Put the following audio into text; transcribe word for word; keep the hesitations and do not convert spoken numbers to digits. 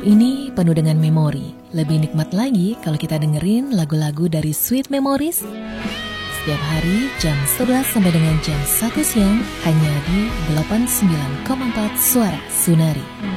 Ini penuh dengan memori. Lebih nikmat lagi kalau kita dengerin lagu-lagu dari Sweet Memories setiap hari jam sebelas sampai dengan jam satu siang hanya di delapan puluh sembilan koma empat Suara Sunari.